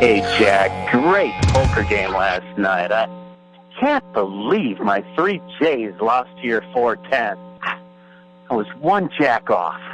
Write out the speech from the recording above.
Hey, Jack, great poker game last night. I can't believe my 3 J's lost to your 4-10. I was 1 jack off.